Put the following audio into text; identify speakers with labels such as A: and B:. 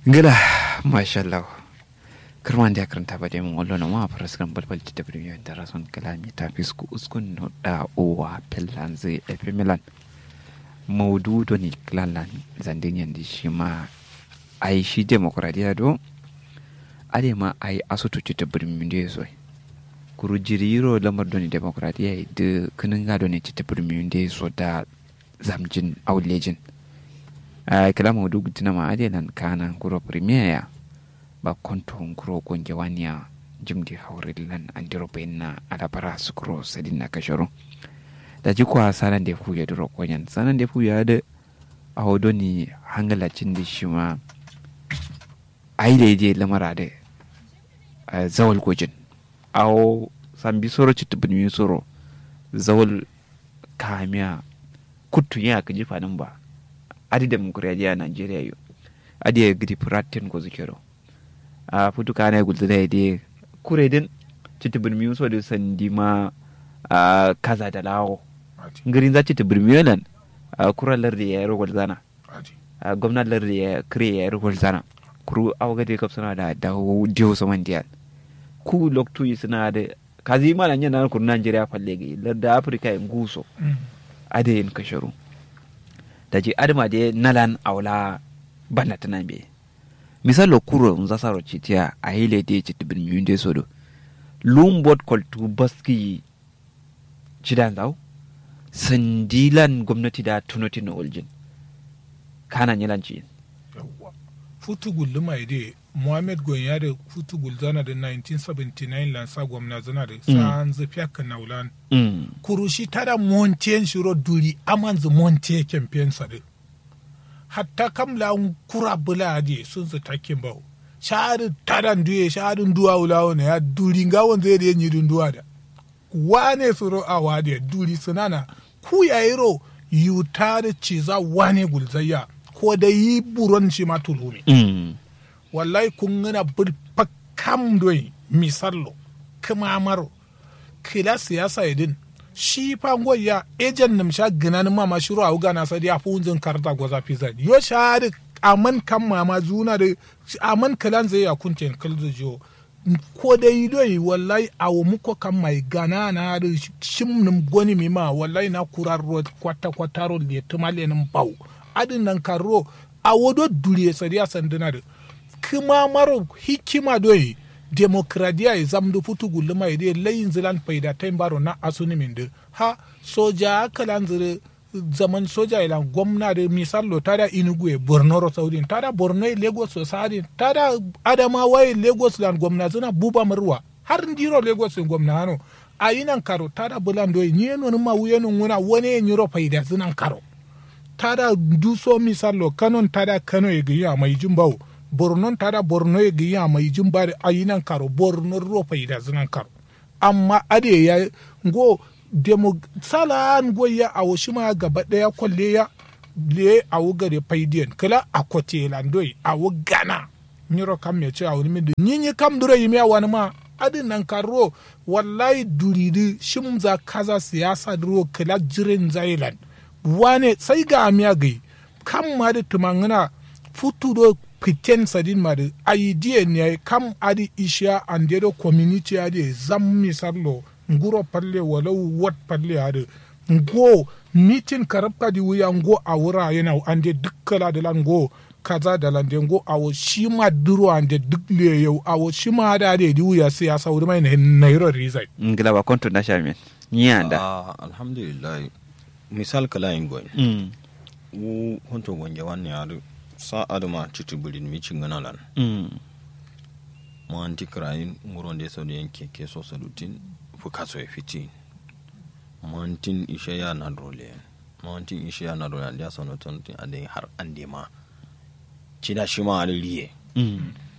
A: Gila, mashallah. Kirman da karanta ba dai mun wallo na ma faras kan balbal ta premier da rason kalami ta fisku uskun no da owa pellan zai efe milan. Maudu do ni klalan zandin yandi shi ma ai shi demokradiya do ade ma ai asutu ta premier da so. Kuru jiriro lamar do ni demokradiya da kinin ga do ni ta premier da so da zamjin aulejin. Kila maudu gutina ma ade nan kana kuro premier ya. Ba konto kuro gonge waniya jimdi hawrilan andiro benna ala bara sukro sadina kashoro da ji kwa sanan da fuya duro konyan sanan da fuya da ahodoni hangalacin da shi ma ai da je lamara da zawal gojin awo sambi soro citubin mi soro zawal kamiya kutu ya kaji fanin ba adi demokradiya Najeriya yo adi gidi pratin ko zikero a futu kana gulda da ide kure din citibin mi so da sandi ma kaza da lawo ngarin za citibin mi nan kura lardi ya ro zana gwamnati lardi ya kire ya ro zana kuru awga de kapsana da dio so mandial ku loktu suna da kazi ma nan yana kur Najeriya falle ga larda Afrika in guso ade in kasharu da ji adama de nalan aula bana tanabe misalo kuro nza saro chitia ahile de chitibin miunde sodo lumbot koltu baski chidan daw sandilan gwamnati da tunoti na oljin kana nyilanci
B: futu gulluma ide Muhammad Gonya da futu gulzana da 1979 lansa gwamna zana da san zafiya kanaulan kurushi tada monten shiro duri amanzu monte campaign sade hatta kamla kura bula de sun su takin bawo shahadin tadan duye shahadin duwa wulawo ne ya duri gawon zai da yin yirin duwa da wane suro a wade duri sunana ku yayiro yuta da ciza wane gulzayya ko da yi buron shi ma tulumi wallahi kun gana bulfa kam doyi misallo kuma maro kila siyasa idin shi fangoya ejen nimsha ginan mama shiru a ugana sai ya funzin karta goza pizza yo shari aman kan mama zuna da aman kalan zai ya kunce kalzo jo ko da yi wallahi awo muko kan mai gana na da shimnim goni mi ma wallahi na kurarro kwata ro le tumale nin bau adin nan karro awo do duriye sai ya sanduna da kuma maro hikima doyi demokradiya ya zamdu futu gulluma ya dai layin zilan faida ta baro na asuni min da ha soja kalan zire zaman soja ilan gwamna da misalo tada inugu ya borno ro saudin tada borno ya lagos so sadin tada adamawa ya lagos lan gwamna zina buba marwa har ndiro lagos gwamna hano a yinan karo tada bulan doyi ni yeno ma wuyenun wuna wani nyiro faida zinan karo tada duso misalo kanon tada kano ya giya mai jimbawo bornon tada borno ya giya mai jin bari ayinan karo borno rofa ida zinan karo amma ade ya go demo salan go ya awo shima gaba daya kwalle ya le awo gare faidiyan kala akote landoi awo gana nyiro kam ya ce awo mi nyinyi kam dure yimi wani ma adin nan karo wallahi duridi shimza kaza siyasa duro kala jirin zailan wane sai ga amiya gai kam ma da tumangana futu do pretend sadin mari idea ne kam adi isha andero community adi zam misarlo nguro palle walau wat palle adi ngo meeting karabka di wuya ngo awura yana ande dukkala da lan ngo kaza da lan ngo awo shima duro ande dukle yau awo shima da ade di wuya sai ya sauri mai nairo rizai
A: ngila ba konto na shamin nyanda
C: alhamdulillah misal kala ingoy u konto gonje wanne adu sa adama cituburin micin ganalan mo anti krayin nguronde so de yanke ke so salutin fuka so fiti mo antin isha ya na role mo antin isha ya na role da so no ton ade har ande ma cida shi ma aliye